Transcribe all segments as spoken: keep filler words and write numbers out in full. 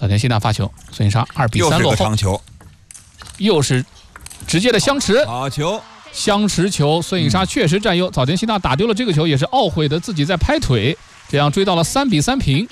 早田希娜发球，孙颖莎二比三落后。 又是个长球， 又是直接的相持， 好球， 相持球，孙颖莎确实占优。早田希娜打丢了这个球，也是懊悔的自己在拍腿，这样追到了三比三平。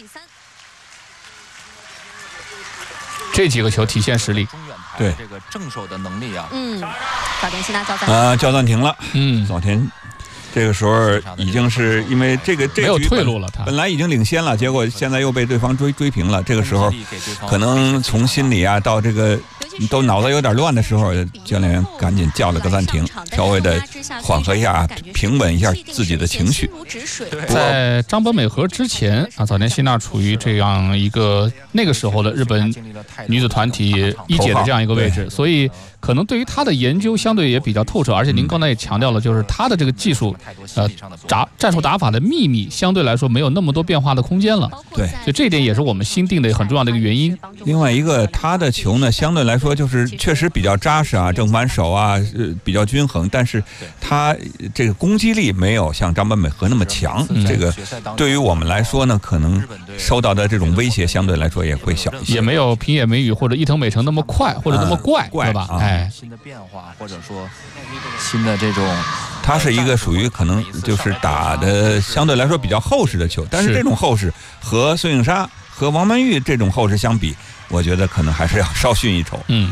这几个球体现实力， 对这个正手的能力啊， 嗯，早田希娜叫暂啊，叫暂停了， 嗯， 早田。这个时候已经是因为这个这没有退路了，他本来已经领先了，结果现在又被对方追追平了。这个时候，可能从心理啊到这个都脑子有点乱的时候，教练员赶紧叫了个暂停，稍微的缓和一下，平稳一下自己的情绪。 在张本美和之前啊，早田希娜处于这样一个那个时候的日本女子团体一姐的这样一个位置，所以可能对于她的研究相对也比较透彻，而且您刚才也强调了，就是她的这个技术。呃，打战术打法的秘密相对来说没有那么多变化的空间了， 对， 所以这一点也是我们新定的很重要的一个原因。 另外一个，他的球呢，相对来说就是确实比较扎实啊，正反手啊，呃，比较均衡，但是他这个攻击力没有像张本美和那么强。嗯、这个对于我们来说呢，可能受到的这种威胁相对来说也会小一些， 也没有平野美宇或者伊藤美诚那么快或者那么怪， 嗯、怪对吧？ 啊、 哎， 新的变化或者说新的这种。 他是一个属于可能就是打的相对来说比较厚实的球，但是这种厚实和孙颖莎和王曼玉这种厚实相比，我觉得可能还是要稍逊一筹。 嗯，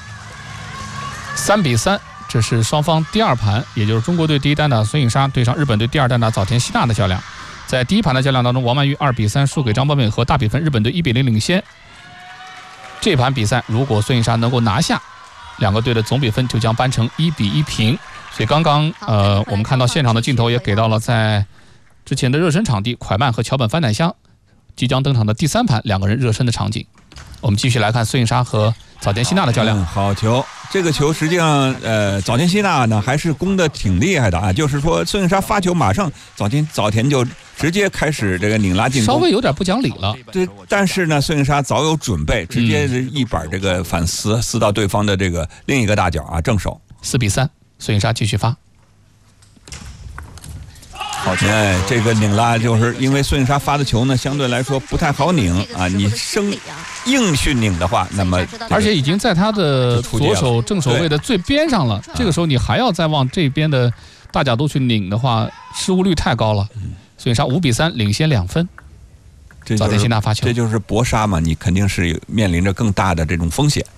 三比三，这是双方第二盘，也就是中国队第一单打孙颖莎对上日本队第二单打早田希娜的较量。在第一盘的较量当中，王曼玉二比三输给张本美和，大比分日本队一比零领先。这盘比赛如果孙颖莎能够拿下，两个队的总比分就将扳成一比一平。所以刚刚呃，我们看到现场的镜头也给到了在之前的热身场地，蒯曼和桥本帆乃香即将登场的第三盘两个人热身的场景。我们继续来看孙颖莎和早田希娜的较量。 嗯、好球，这个球实际上呃，早田希娜呢还是攻得挺厉害的啊，就是说孙颖莎发球马上早田早田就直接开始这个拧拉进攻， 稍微有点不讲理了。 对，但是呢，孙颖莎早有准备，直接一板这个反撕撕到对方的这个另一个大脚啊，正手。 四比三。孙颖莎继续发， 好球！哎，这个拧拉就是因为孙颖莎发的球呢，相对来说不太好拧啊。你生硬去拧的话，那么而且已经在他的左手正手位的最边上了。这个时候你还要再往这边的大角度去拧的话，失误率太高了。孙颖莎五比三领先两分。早田希娜发球， 这就是搏杀嘛，你肯定是面临着更大的这种风险。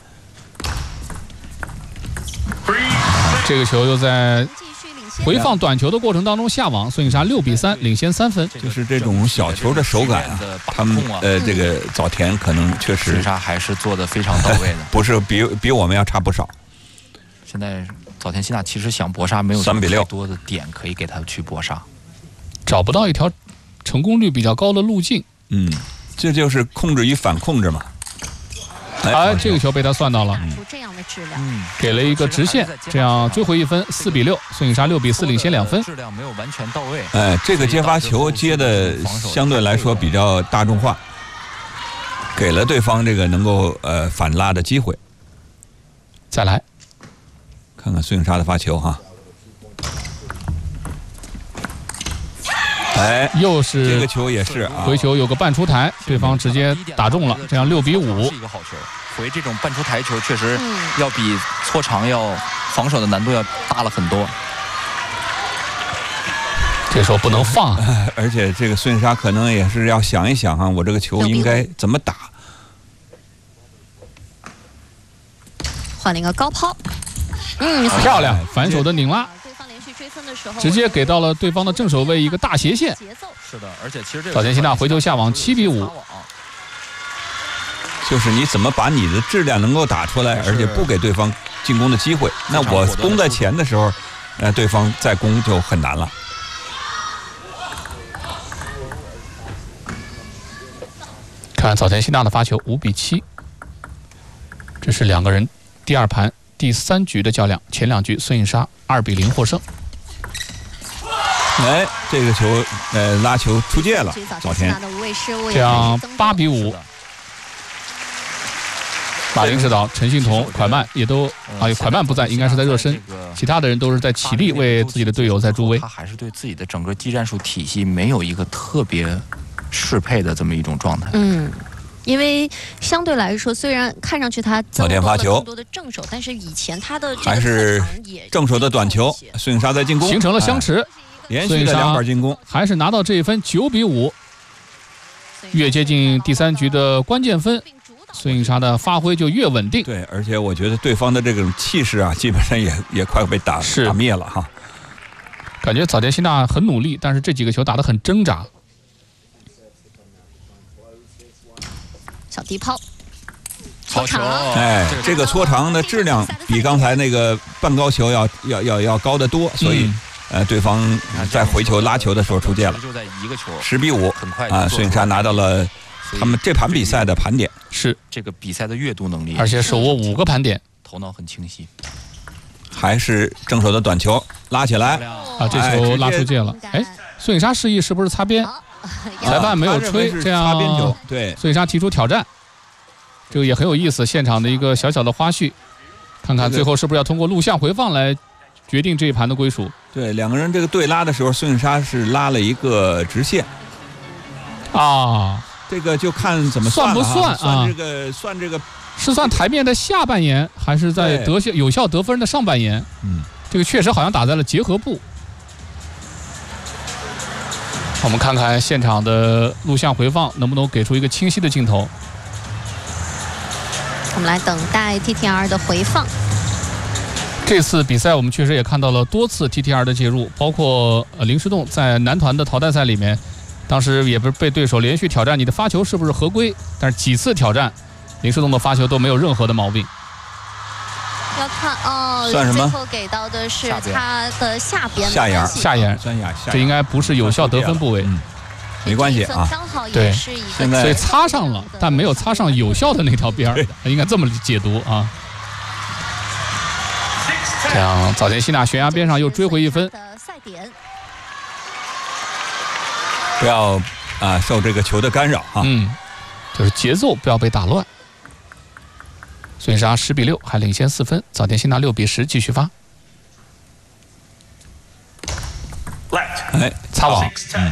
这个球又在回放短球的过程当中下网，孙颖莎六比三领先三分。 就是这种小球的手感啊，他们呃这个早田可能确实孙颖莎还是做得非常到位的， 不是比比我们要差不少。 现在早田希娜其实想搏杀没有三比六多的点可以给他去搏杀， 找不到一条成功率比较高的路径。 嗯，这就是控制与反控制嘛。 哎，这个球被他算到了， 嗯， 给了一个直线，这样追回一分，四比六，孙颖莎六比四领先两分。 质量没有完全到位。 哎，这个接发球接的相对来说比较大众化，给了对方这个能够呃反拉的机会。 再来， 看看孙颖莎的发球哈。哎， 又是这个球也是啊， 回球有个半出台，对方直接打中了，这样六比五。 是一个好球，回这种半出台球确实要比搓长要防守的难度要大了很多。 这时候不能放、啊， 而且这个孙颖莎可能也是要想一想啊，我这个球应该怎么打。 换了一个高抛，嗯， 漂亮，反手的拧拉。直接给到了对方的正手位一个大斜线， 是的，而且其实这个早田希娜回球下网七比五， 就是你怎么把你的质量能够打出来，而且不给对方进攻的机会。那我攻在前的时候，呃，对方再攻就很难了。 看早田希娜的发球五比七，这是两个人第二盘第三局的较量，前两局孙颖莎二比零获胜。 哎，这个球呃拉球出界了，早田， 这样八比五。马林指导、陈幸同、蒯曼也都啊，蒯曼不在，应该是在热身，其他的人都是在起立为自己的队友在助威。 他还是对自己的整个技战术体系没有一个特别适配的这么一种状态。 嗯， 因为相对来说，虽然看上去他早田发球更多的正手，但是以前他的还是正手的短球，孙颖莎在进攻， 形成了相持， 连续的两板进攻， 还是拿到这一分，九比五，越接近第三局的关键分，孙颖莎的发挥就越稳定。 对，而且我觉得对方的这种气势啊，基本上也也快被打打灭了哈。 感觉早田希娜很努力，但是这几个球打得很挣扎。 小低抛， 好球！ 哎，这个搓长的质量比刚才那个半高球要要要要高得多，所以、嗯、呃，对方在回球拉球的时候出界了， 就在一个球， 十比五， 很快啊，孙颖莎拿到了他们这盘比赛的盘点， 是这个比赛的阅读能力， 而且手握五个盘点， 头脑很清晰。 还是正手的短球拉起来啊，这球拉出界了。哎，孙颖莎示意是不是擦边？裁判没有吹，这样擦边球。对， 孙颖莎提出挑战，这个也很有意思。现场的一个小小的花絮，看看最后是不是要通过录像回放来决定这一盘的归属。 对，两个人这个对拉的时候，孙颖莎是拉了一个直线啊， 这个就看怎么算不算啊？ 算这个算这个是算台面的下半沿，还是在得效有效得分的上半沿？ 嗯， 这个确实好像打在了结合部。我们看看现场的录像回放能不能给出一个清晰的镜头。 我们来等待 T T R 的回放。 这次比赛我们确实也看到了多次 T T R 的介入，包括呃林诗栋在男团的淘汰赛里面，当时也不是被对手连续挑战你的发球是不是合规，但是几次挑战林诗栋的发球都没有任何的毛病。 要看哦， 算什么？ 最后给到的是他的下边下沿， 下沿， 下沿， 这应该不是有效得分部位， 嗯、没关系啊。 对， 现在所以擦上了，但没有擦上有效的那条边儿，应该这么解读啊。这样，早田希娜悬崖边上又追回一分。 不要啊受这个球的干扰啊。 嗯，就是节奏不要被打乱。孙颖莎十比六还领先四分，早田希娜六比十继续发。 哎， 擦网。嗯。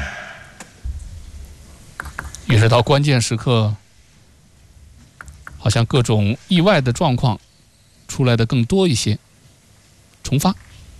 也是到关键时刻，好像各种意外的状况出来的更多一些。重发。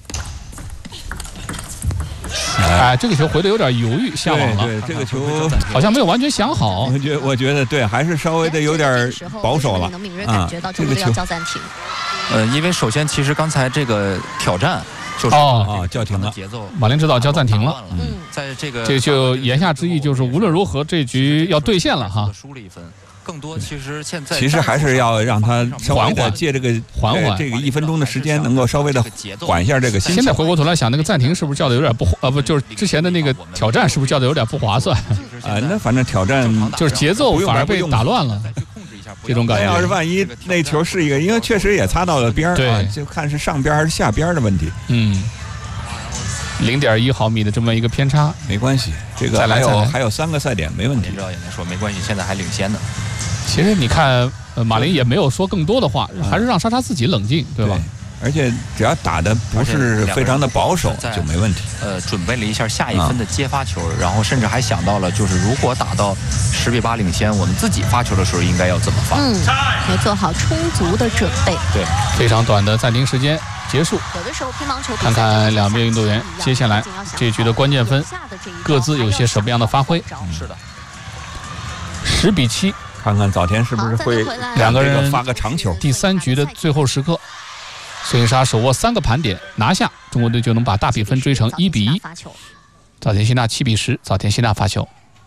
哎，这个球回的有点犹豫，下网了。 对，对这个球好像没有完全想好。 我觉我觉得对，还是稍微的有点保守了啊。这个球要暂停。 呃，因为首先其实刚才这个挑战就是哦叫停了， 节奏马林指导叫暂停了。 嗯，在这个这就言下之意就是无论如何这局要兑现了哈。 输了一分。更多其实现在其实还是要让他稍微的借这个缓缓这个一分钟的时间，能够稍微的缓一下这个心情。 现在回过头来想，那个暂停是不是叫的有点不呃不就是之前的那个挑战是不是叫的有点不划算？ 啊，那反正挑战就是节奏反而被打乱了，这种感觉。 要是万一那球是一个，因为确实也擦到了边儿啊，就看是上边还是下边的问题。 嗯。零点一毫米的这么一个偏差， 没关系，这个还有还有三个赛点，没问题。 林指导也能说没关系，现在还领先呢。 其实你看，呃，马林也没有说更多的话，还是让莎莎自己冷静，对吧？ 对，而且只要打的不是非常的保守就没问题。 呃，准备了一下下一分的接发球，然后甚至还想到了，就是如果打到十比八领先，我们自己发球的时候应该要怎么发？ 嗯，没做好充足的准备。 对， 非常短的暂停时间。结束， 有的时候乒乓球看看两名运动员接下来这局的关键分各自有些什么样的发挥。 是的， 十比七， 看看早田是不是会两个人发个长球。 第三局的最后时刻，孙颖莎手握三个盘点拿下，中国队就能把大比分追成一比一。早田希娜七比十，早田希娜发球。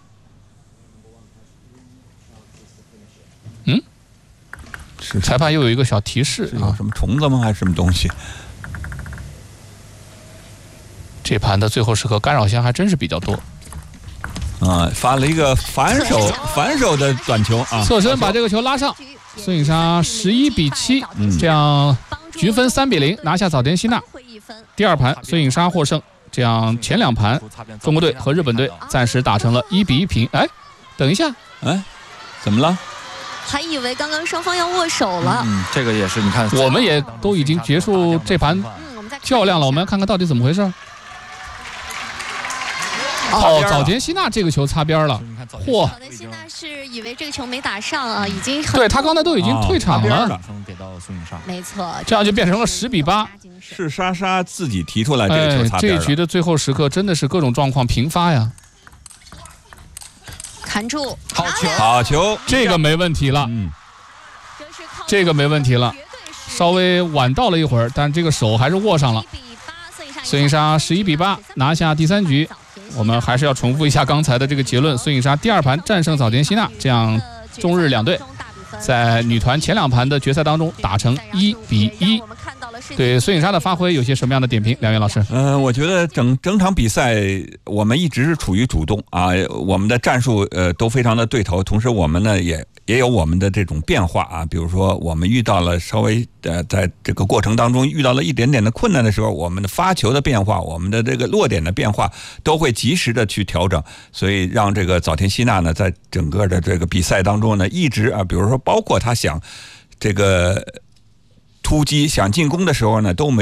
嗯。 是裁判又有一个小提示啊， 什么虫子吗？还是什么东西？ 这盘的最后时刻干扰项还真是比较多。 啊，发了一个反手反手的短球啊， 侧身把这个球拉上。孙颖莎十一比七，嗯，这样局分三比零拿下早田希娜。第二盘孙颖莎获胜，这样前两盘中国队和日本队暂时打成了一比一平。哎，等一下， 哎，怎么了？ 还以为刚刚双方要握手了。 嗯，这个也是，你看， 我们也都已经结束这盘较量了，我们要看看到底怎么回事。哦，早田希娜这个球擦边了。 嚯！ 早田希娜是以为这个球没打上啊，已经很对他刚才都已经退场了， 了给到孙颖莎， 没错， 这样就变成了十比八。 是莎莎自己提出来这个球哎， 擦边了。 这一局的最后时刻真的是各种状况频发呀。 砍住， 好球， 好球， 这个没问题了， 嗯， 这个没问题了，稍微晚到了一会儿，但这个手还是握上了。孙颖莎十一比八拿下第三局。我们还是要重复一下刚才的这个结论：孙颖莎第二盘战胜早田希娜，这样中日两队在女团前两盘的决赛当中打成一比一。对孙颖莎的发挥有些什么样的点评？两位老师？ 嗯、呃，我觉得整整场比赛我们一直是处于主动啊，我们的战术呃都非常的对头，同时我们呢也也有我们的这种变化啊，比如说我们遇到了稍微呃在这个过程当中遇到了一点点的困难的时候，我们的发球的变化，我们的这个落点的变化都会及时的去调整，所以让这个早田希娜呢在整个的这个比赛当中呢一直啊，比如说包括他想这个突击想进攻的时候呢都没